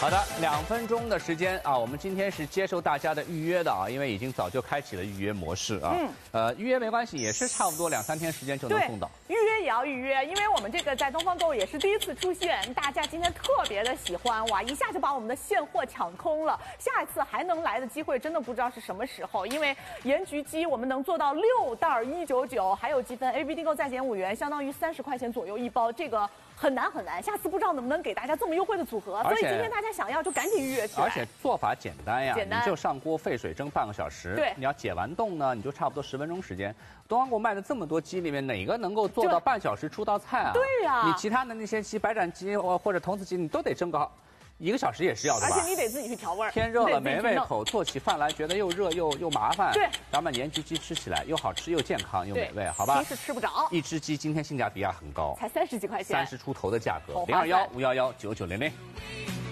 好的，2分钟的时间啊，我们今天是接受大家的预约的啊，因为已经早就开启了预约模式啊。预约没关系，也是差不多2、3天时间就能送到。 预约也要预约，因为我们这个在东方购物也是第一次出现，大家今天特别的喜欢，哇，一下就把我们的现货抢空了。下一次还能来的机会，真的不知道是什么时候，因为盐焗鸡我们能做到6袋199，还有积分 AB 订购再减5元，相当于30块钱左右一包，这个很难很难。下次不知道能不能给大家这么优惠的组合，所以今天大家想要就赶紧预约起来。 而且做法简单呀， 简单， 你就上锅沸水蒸半个小时。 对， 你要解完冻呢，你就差不多10分钟时间。东方给我卖的这么多鸡里面，哪个能够做到半小时出道菜啊？ 对呀， 你其他的那些鸡，白斩鸡或者童子鸡，你都得蒸个1个小时也是要的吧？ 而且你得自己去调味儿。 天热了没胃口，做起饭来觉得又热又麻烦。 对， 咱们盐焗鸡吃起来又好吃又健康又美味，好吧？ 平时吃不着。 一只鸡今天性价比很高， 才30几块钱 ，30出头的价格，021-511-9900。